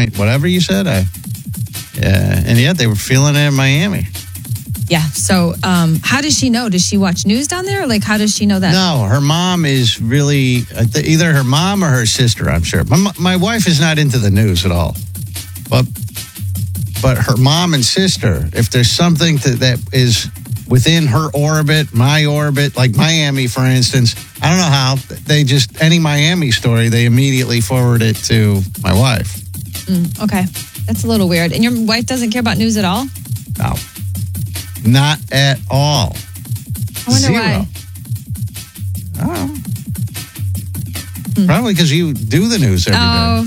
whatever you said. And yet they were feeling it in Miami. Yeah. So how does she know? Does she watch news down there? Like, how does she know that? No, her mom is really either her mom or her sister, I'm sure. My wife is not into the news at all. But her mom and sister, if there's something that is within her orbit, my orbit, like Miami, for instance, I don't know how, any Miami story, they immediately forward it to my wife. Okay. That's a little weird. And your wife doesn't care about news at all? No. Not at all. I wonder why. Oh. Probably because you do the news every day. Oh,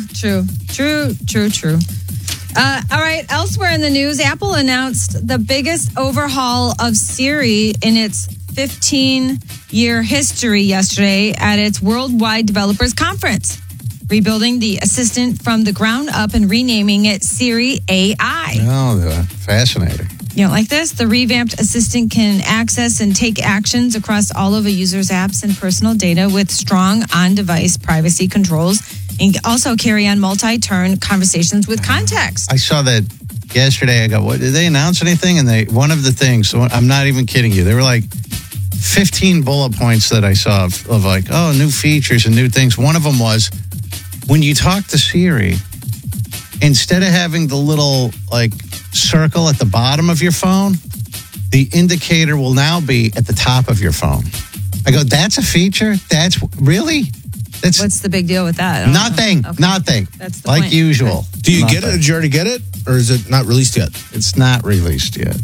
true. All right, elsewhere in the news, Apple announced the biggest overhaul of Siri in its 15-year history yesterday at its Worldwide Developers Conference, rebuilding the assistant from the ground up and renaming it Siri AI. Oh, fascinating. You don't like this? The revamped assistant can access and take actions across all of a user's apps and personal data with strong on-device privacy controls, and also carry on multi-turn conversations with context. I saw that yesterday. I go, what, did they announce anything? And one of the things, I'm not even kidding you, there were like 15 bullet points that I saw of like, new features and new things. One of them was, when you talk to Siri, instead of having the little like circle at the bottom of your phone, the indicator will now be at the top of your phone. I go, that's a feature? That's really? What's the big deal with that? Nothing. Okay. Nothing. That's the like point. usual. Okay. Do you get it? Did you already get it? Or is it not released yet? It's not released yet.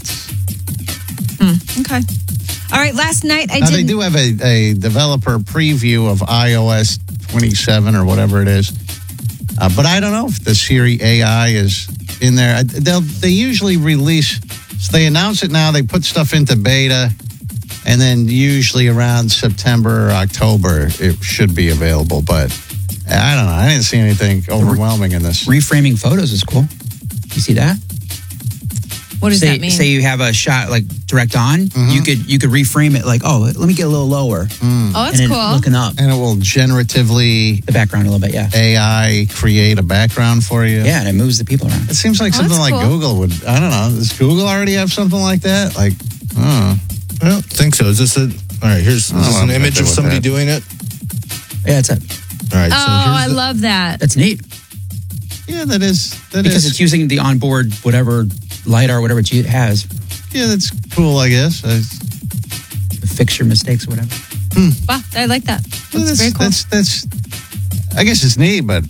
Okay. All right. Last night They do have a developer preview of iOS 27 or whatever it is. But I don't know if the Siri AI is in there. They usually release, so they announce it now, they put stuff into beta, and then usually around September or October, it should be available. But I don't know. I didn't see anything overwhelming in this. Reframing photos is cool. You see that? What does that mean? Say you have a shot like direct on, you could reframe it like, let me get a little lower. Oh, that's and cool. Looking up. And it will generatively The background a little bit, yeah. AI create a background for you. Yeah, and it moves the people around. It seems like something that's like cool. Google would. I don't know. Does Google already have something like that? Like, I don't think so. Is this all right, is this an image of somebody doing it? Yeah, that's it. All right. I love that. That's neat. yeah, that is. Because it's using the onboard whatever LiDAR, whatever it has. Yeah, that's cool, I guess. Fix your mistakes or whatever. Wow, I like that. That's very cool. That's. I guess it's neat, but.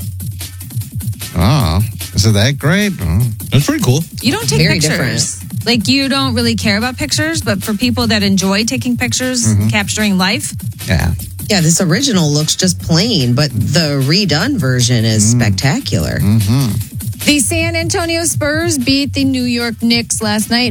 Is it that great? That's pretty cool. You don't take Very pictures. Like, you don't really care about pictures, but for people that enjoy taking pictures, capturing life. Yeah. Yeah, this original looks just plain, but the redone version is spectacular. The San Antonio Spurs beat the New York Knicks last night,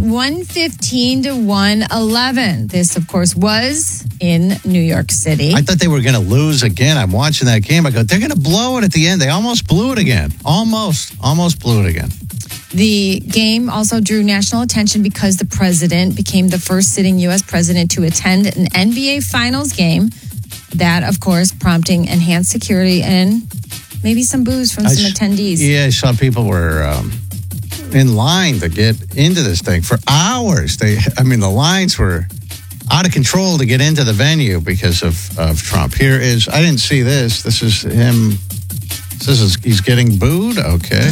115-111. This, of course, was in New York City. I thought they were going to lose again. I'm watching that game. I go, they're going to blow it at the end. They almost blew it again. Almost blew it again. The game also drew national attention because the president became the first sitting U.S. president to attend an NBA Finals game. That, of course, prompting enhanced security and maybe some booze from some attendees. Yeah, I saw people were in line to get into this thing for hours. The lines were out of control to get into the venue because of Trump. Here is, I didn't see this. This is him. He's getting booed? Okay.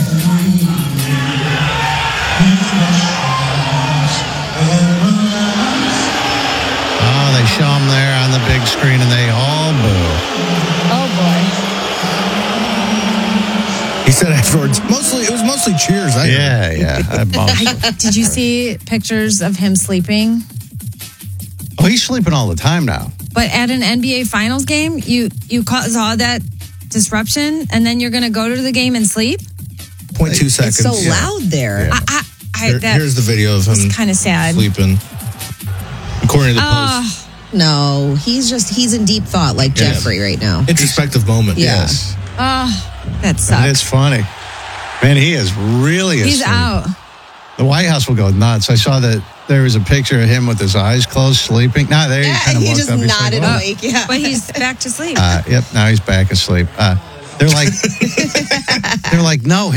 Oh, they show him there on the big screen and they all boo. Oh, boy. He said afterwards, it was mostly cheers. Did you see pictures of him sleeping? Oh, he's sleeping all the time now. But at an NBA Finals game, you cause all that disruption, and then you're going to go to the game and sleep? 0.2 seconds. It's so loud there. Yeah. Here's the video of him kind of sad. sleeping. According to the Post. No, he's in deep thought like Jeffrey right now. Introspective moment. Yeah. Yes. That sucks. It's funny. Man, he is really He's asleep. out. The White House will go nuts. I saw that there was a picture of him with his eyes closed, sleeping. No, there he kind of he woke just up. He's nodded like, awake. Yeah, But he's back to sleep. Yep, now he's back asleep. They're like, no,